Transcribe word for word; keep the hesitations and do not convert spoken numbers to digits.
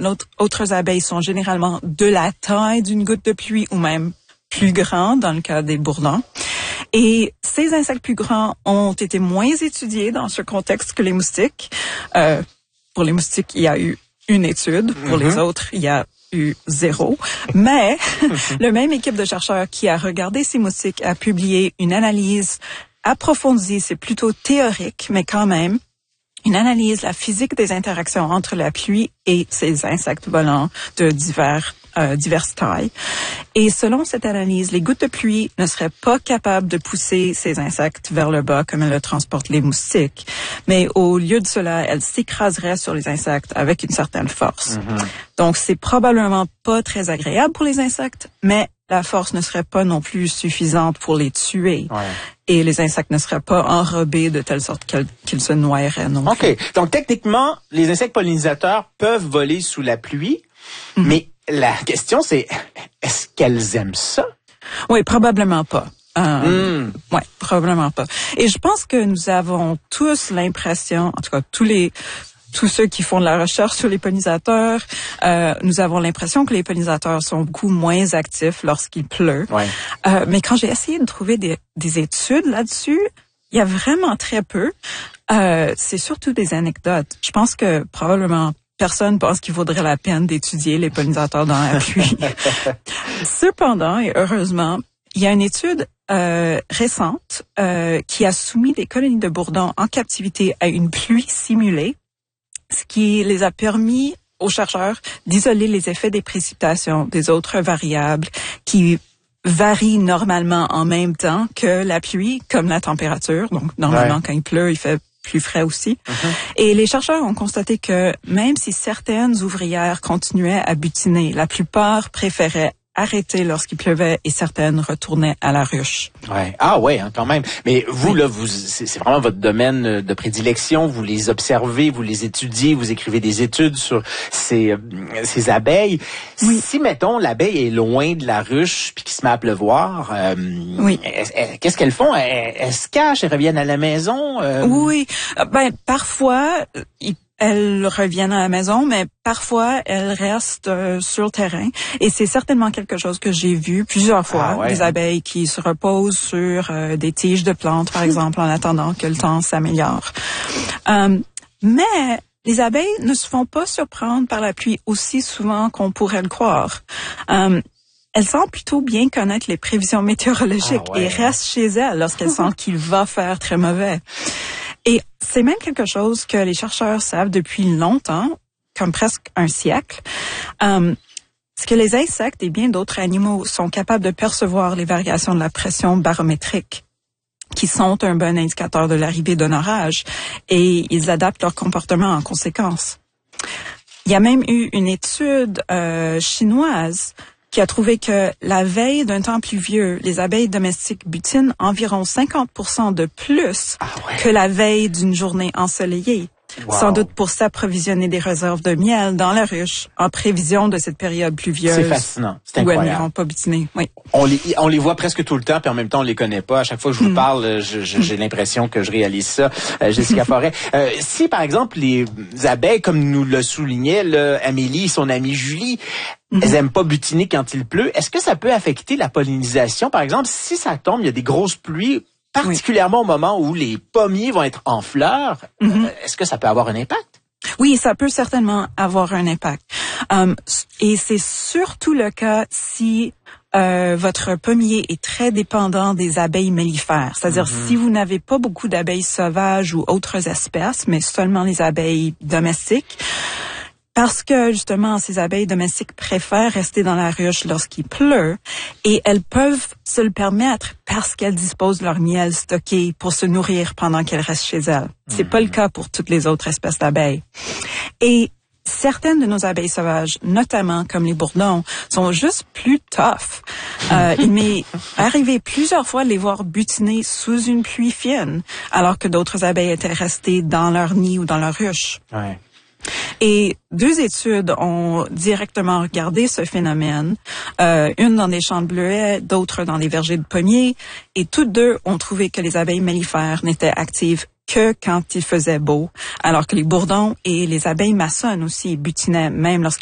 L'autre, autres abeilles sont généralement de la taille d'une goutte de pluie ou même plus grandes dans le cas des bourdons. Et ces insectes plus grands ont été moins étudiés dans ce contexte que les moustiques. Euh, pour les moustiques, il y a eu une étude. Pour mm-hmm. les autres, il y a eu zéro. Mais le même équipe de chercheurs qui a regardé ces moustiques a publié une analyse approfondie, c'est plutôt théorique, mais quand même, une analyse la physique des interactions entre la pluie et ces insectes volants de divers, euh, diverses tailles. Et selon cette analyse, les gouttes de pluie ne seraient pas capables de pousser ces insectes vers le bas comme elles le transportent les moustiques. Mais au lieu de cela, elles s'écraseraient sur les insectes avec une certaine force. Mm-hmm. Donc, c'est probablement pas très agréable pour les insectes, mais la force ne serait pas non plus suffisante pour les tuer. Ouais. Et les insectes ne seraient pas enrobés de telle sorte qu'ils, qu'ils se noieraient non plus. OK. Donc, techniquement, les insectes pollinisateurs peuvent voler sous la pluie, mm-hmm. mais la question, c'est, est-ce qu'elles aiment ça? Oui, probablement pas. Euh, mm. Ouais, probablement pas. Et je pense que nous avons tous l'impression, en tout cas, tous les... tous ceux qui font de la recherche sur les pollinisateurs, euh, nous avons l'impression que les pollinisateurs sont beaucoup moins actifs lorsqu'il pleut. Ouais. Euh, mais quand j'ai essayé de trouver des, des études là-dessus, il y a vraiment très peu. Euh, c'est surtout des anecdotes. Je pense que probablement personne pense qu'il vaudrait la peine d'étudier les pollinisateurs dans la pluie. Cependant, et heureusement, il y a une étude euh, récente euh, qui a soumis des colonies de bourdons en captivité à une pluie simulée, ce qui les a permis aux chercheurs d'isoler les effets des précipitations des autres variables qui varient normalement en même temps que la pluie, comme la température. Donc, normalement, ouais. quand il pleut, il fait plus frais aussi. Uh-huh. Et les chercheurs ont constaté que même si certaines ouvrières continuaient à butiner, la plupart préféraient arrêter lorsqu'il pleuvait et certaines retournaient à la ruche. Ouais. Ah ouais, hein, quand même. Mais vous, oui. là, vous, c'est, c'est vraiment votre domaine de prédilection. Vous les observez, vous les étudiez, vous écrivez des études sur ces, euh, ces abeilles. Oui. Si, mettons, l'abeille est loin de la ruche puis qu'il se met à pleuvoir, euh, oui. qu'est-ce qu'elles font? Elles, elles se cachent, elles reviennent à la maison? Euh... Oui. Ben, parfois, ils Elles reviennent à la maison, mais parfois, elles restent euh, sur le terrain. Et c'est certainement quelque chose que j'ai vu plusieurs fois. Ah ouais. Des abeilles qui se reposent sur euh, des tiges de plantes, par exemple, en attendant que le temps s'améliore. Euh, mais les abeilles ne se font pas surprendre par la pluie aussi souvent qu'on pourrait le croire. Euh, Elles semblent plutôt bien connaître les prévisions météorologiques ah ouais. et restent chez elles lorsqu'elles sentent qu'il va faire très mauvais. Et c'est même quelque chose que les chercheurs savent depuis longtemps, comme presque un siècle. Euh, c'est que les insectes et bien d'autres animaux sont capables de percevoir les variations de la pression barométrique, qui sont un bon indicateur de l'arrivée d'un orage, et ils adaptent leur comportement en conséquence. Il y a même eu une étude euh, chinoise qui a trouvé que la veille d'un temps pluvieux, les abeilles domestiques butinent environ cinquante pour cent de plus ah ouais. que la veille d'une journée ensoleillée. Wow. Sans doute pour s'approvisionner des réserves de miel dans la ruche en prévision de cette période pluvieuse. C'est fascinant, c'est incroyable. Où elles n'iront pas butiner. Oui. On les, on les voit presque tout le temps, puis en même temps on les connaît pas. À chaque fois que je vous mm. parle, je, je, j'ai l'impression que je réalise ça. Euh, Jessica Forêt, euh, si par exemple les abeilles, comme nous le soulignait là, Amélie et son amie Julie, mm-hmm. elles aiment pas butiner quand il pleut, est-ce que ça peut affecter la pollinisation? Par exemple, si ça tombe, il y a des grosses pluies, particulièrement oui. au moment où les pommiers vont être en fleurs, mm-hmm. euh, est-ce que ça peut avoir un impact? Oui, ça peut certainement avoir un impact. Um, et c'est surtout le cas si euh, votre pommier est très dépendant des abeilles mellifères. C'est-à-dire mm-hmm. si vous n'avez pas beaucoup d'abeilles sauvages ou autres espèces, mais seulement les abeilles domestiques, parce que, justement, ces abeilles domestiques préfèrent rester dans la ruche lorsqu'il pleut et elles peuvent se le permettre parce qu'elles disposent de leur miel stocké pour se nourrir pendant qu'elles restent chez elles. C'est mmh. pas le cas pour toutes les autres espèces d'abeilles. Et certaines de nos abeilles sauvages, notamment comme les bourdons, sont juste plus tough. Euh, il m'est arrivé plusieurs fois de les voir butiner sous une pluie fine, alors que d'autres abeilles étaient restées dans leur nid ou dans leur ruche. Ouais. Et deux études ont directement regardé ce phénomène, euh, une dans des champs de bleuets, d'autres dans des vergers de pommiers, et toutes deux ont trouvé que les abeilles mellifères n'étaient actives que quand il faisait beau, alors que les bourdons et les abeilles maçonnes aussi butinaient même lorsqu'il